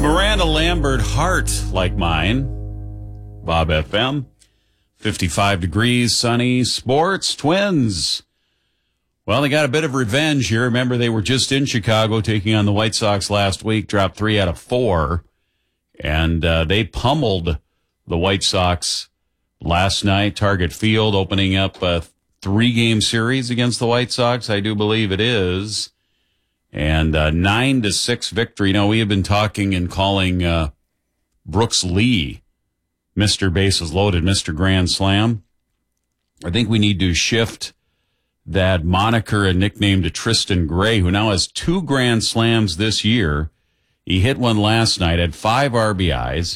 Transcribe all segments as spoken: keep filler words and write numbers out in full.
Miranda Lambert, Heart Like Mine. Bob F M. fifty-five degrees, sunny, sports, Twins. Well, they got a bit of revenge here. Remember, they were just in Chicago taking on the White Sox last week, dropped three out of four. And uh, they pummeled the White Sox last night. Target Field opening up a three-game series against the White Sox, I do believe it is. And uh, nine to six victory. You know, we have been talking and calling uh, Brooks Lee Mister Bases Loaded, Mister Grand Slam. I think we need to shift that moniker and nickname to Tristan Gray, who now has two Grand Slams this year. He hit one last night, had five R B Is.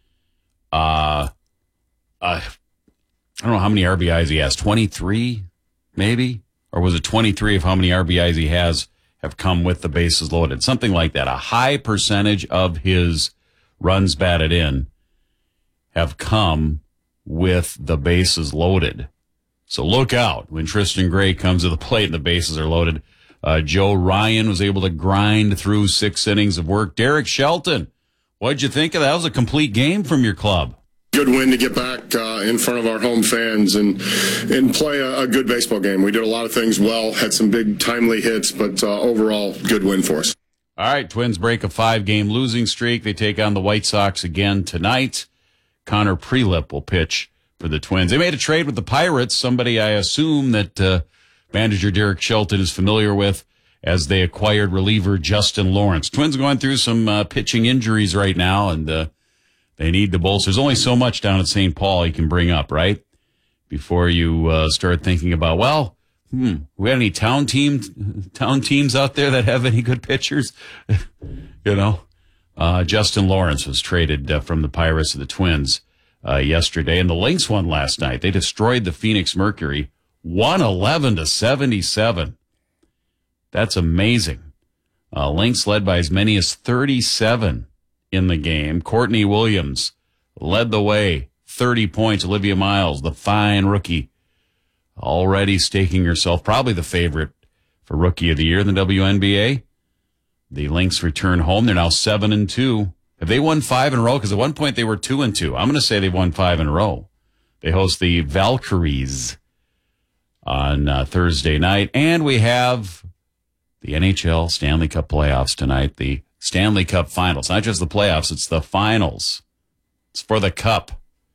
Uh, uh, I don't know how many R B Is he has, twenty-three maybe? Or was it twenty-three of how many R B Is he has have come with the bases loaded? Something like that. A high percentage of his runs batted in have come with the bases loaded. So look out when Tristan Gray comes to the plate and the bases are loaded. Uh, Joe Ryan was able to grind through six innings of work. Derek Shelton, what'd you think of that? That was a complete game from your club. Good win to get back uh, in front of our home fans and and play a, a good baseball game. We did a lot of things well, had some big timely hits, but uh, overall, good win for us. All right, Twins break a five-game losing streak. They take on the White Sox again tonight. Connor Prelip will pitch for the Twins. They made a trade with the Pirates, somebody I assume that uh, manager Derek Shelton is familiar with, as they acquired reliever Justin Lawrence. Twins going through some uh, pitching injuries right now, and uh, they need the bolster. There's only so much down at Saint Paul you can bring up, right? Before you uh, start thinking about, well, hmm, we got any town team, town teams out there that have any good pitchers? you know, uh, Justin Lawrence was traded uh, from the Pirates to the Twins uh, yesterday, and the Lynx won last night. They destroyed the Phoenix Mercury, one eleven to seventy-seven. That's amazing. Uh, Lynx led by as many as thirty-seven in the game. Courtney Williams led the way, thirty points. Olivia Miles, the fine rookie, already staking herself probably the favorite for Rookie of the Year in the W N B A. The Lynx return home. They're now seven and two. Have they won five in a row? Because at one point they were two and two. I'm going to say they've won five in a row. They host the Valkyries on uh, Thursday night, and we have the N H L Stanley Cup playoffs tonight. The Stanley Cup finals, not just the playoffs, it's the finals. It's for the cup.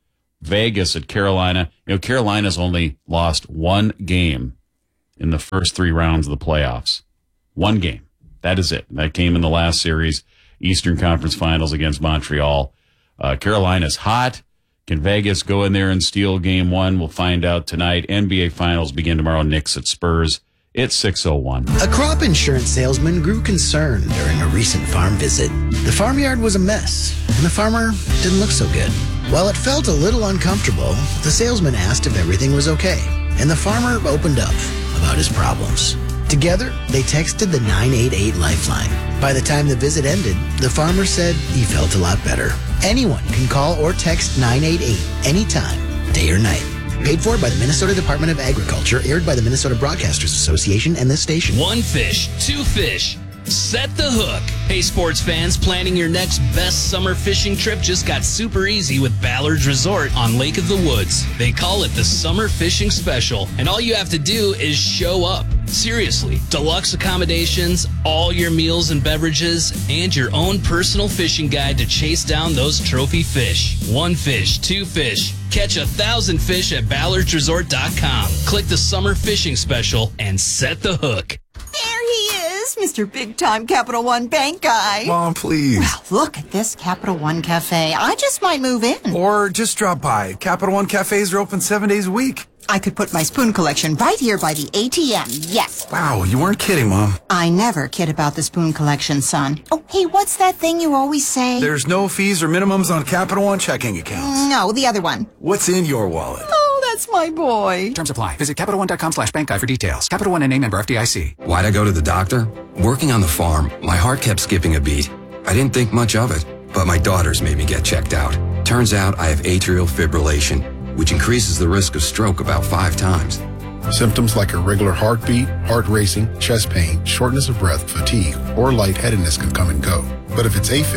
Vegas at Carolina. You know, Carolina's only lost one game in the first three rounds of the playoffs. One game. That is it. That came in the last series, Eastern Conference Finals against Montreal. Uh, Carolina's hot. Can Vegas go in there and steal game one? We'll find out tonight. N B A Finals begin tomorrow. Knicks at Spurs. It's six oh one. A crop insurance salesman grew concerned during a recent farm visit. The farmyard was a mess, and the farmer didn't look so good. While it felt a little uncomfortable, the salesman asked if everything was okay, and the farmer opened up about his problems. Together, they texted the nine eight eight Lifeline. By the time the visit ended, the farmer said he felt a lot better. Anyone can call or text nine eight eight anytime, day or night. Paid for by the Minnesota Department of Agriculture, aired by the Minnesota Broadcasters Association and this station. One fish, two fish. Set the hook. Hey, sports fans, planning your next best summer fishing trip just got super easy with Ballard's Resort on Lake of the Woods. They call it the Summer Fishing Special, and all you have to do is show up. Seriously, deluxe accommodations, all your meals and beverages, and your own personal fishing guide to chase down those trophy fish. One fish, two fish. Catch a thousand fish at ballards resort dot com. Click the Summer Fishing Special and set the hook. There he is, Mister Big Time Capital One Bank guy. Mom, please. Wow, look at this Capital One Cafe. I just might move in. Or just drop by. Capital One Cafes are open seven days a week. I could put my spoon collection right here by the A T M, yes. Wow, you weren't kidding, Mom. I never kid about the spoon collection, son. Oh, hey, what's that thing you always say? There's no fees or minimums on Capital One checking accounts. No, the other one. What's in your wallet? Oh, that's my boy. Terms apply. Visit Capital One dot com slash bank guide for details. Capital One and name member F D I C. Why'd I go to the doctor? Working on the farm, my heart kept skipping a beat. I didn't think much of it, but my daughters made me get checked out. Turns out I have atrial fibrillation, which increases the risk of stroke about five times. Symptoms like irregular heartbeat, heart racing, chest pain, shortness of breath, fatigue, or lightheadedness can come and go. But if it's AFib, the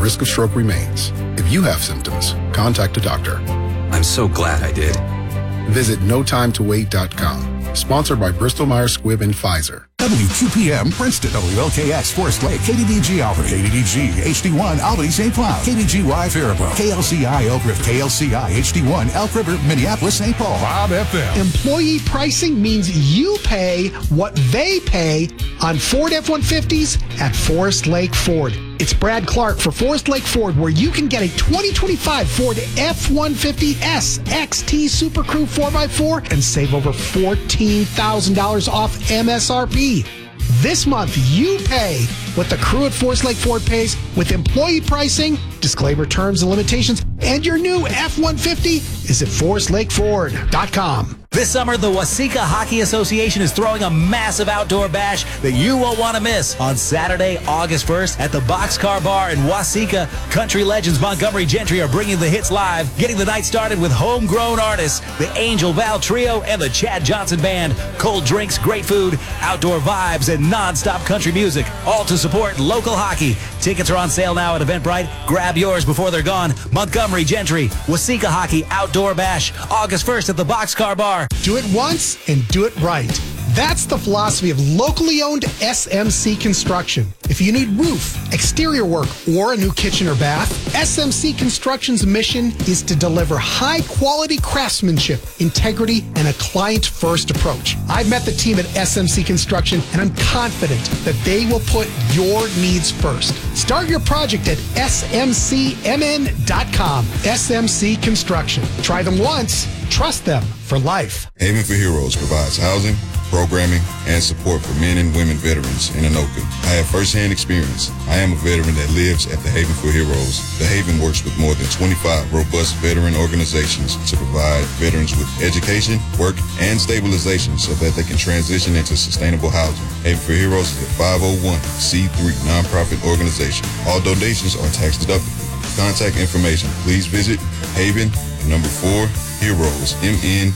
risk of stroke remains. If you have symptoms, contact a doctor. I'm so glad I did. Visit no time to wait dot com. Sponsored by Bristol Myers Squibb and Pfizer. W Q P M, Princeton, W L K X, Forest Lake, K D D G Albany, K D D G, H D one, Albany, Saint Cloud, K D G Y, Faribault, K L C I, Elk River, K L C I, H D one, Elk River, Minneapolis, Saint Paul, Bob F M. Employee pricing means you pay what they pay on Ford F one fifties at Forest Lake Ford. It's Brad Clark for Forest Lake Ford, where you can get a twenty twenty-five Ford F one fifty S X T Super Crew four by four and save over fourteen thousand dollars off M S R P. This month, you pay what the crew at Forest Lake Ford pays with employee pricing, disclaimer terms and limitations, and your new F one fifty is at forest lake ford dot com. This summer, the Waseca Hockey Association is throwing a massive outdoor bash that you won't want to miss. On Saturday, August first, at the Boxcar Bar in Waseca, country legends Montgomery Gentry are bringing the hits live, getting the night started with homegrown artists, the Angel Val Trio and the Chad Johnson Band. Cold drinks, great food, outdoor vibes, and non-stop country music, all to support local hockey. Tickets are on sale now at Eventbrite. Grab yours before they're gone. Montgomery Gentry, Waseca Hockey Outdoor Bash, August first at the Boxcar Bar. Do it once and do it right. That's the philosophy of locally owned S M C Construction. If you need roof, exterior work, or a new kitchen or bath, S M C Construction's mission is to deliver high-quality craftsmanship, integrity, and a client-first approach. I've met the team at S M C Construction, and I'm confident that they will put your needs first. Start your project at S M C M N dot com. S M C Construction. Try them once, trust them for life. Haven for Heroes provides housing, programming, and support for men and women veterans in Anoka. I have firsthand experience. I am a veteran that lives at the Haven for Heroes. The Haven works with more than twenty-five robust veteran organizations to provide veterans with education, work, and stabilization so that they can transition into sustainable housing. Haven for Heroes is a five oh one c three nonprofit organization. All donations are tax deductible. Contact information, please visit Haven, number four, Heroes, M N